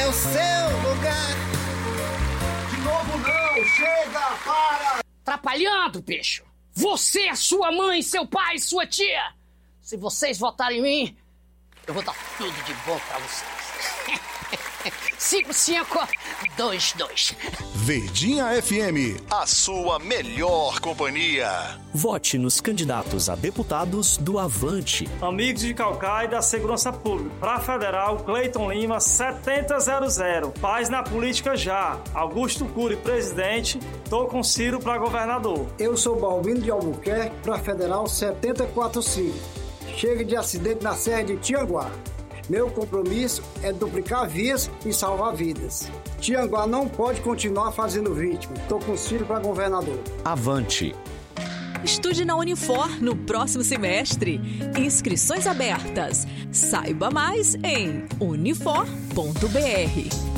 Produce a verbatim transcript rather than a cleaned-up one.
é o seu lugar. De novo não, chega, para! Atrapalhando, bicho! Você, sua mãe, seu pai, sua tia! Se vocês votarem em mim, eu vou dar tudo de bom pra vocês. cinco cinco dois dois. Verdinha F M, a sua melhor companhia. Vote nos candidatos a deputados do Avante. Amigos de Caucaia da Segurança Pública. Para Federal, Cleiton Lima, setenta zero zero. Paz na política já. Augusto Cury, presidente. Tô com Ciro para governador. Eu sou Balbino de Albuquerque, para Federal setenta e quatro cinco. Chega de acidente na Serra de Tianguá. Meu compromisso é duplicar vias e salvar vidas. Tianguá não pode continuar fazendo vítima. Estou com Ciro para governador. Avante. Estude na Unifor no próximo semestre. Inscrições abertas. Saiba mais em unifor ponto br.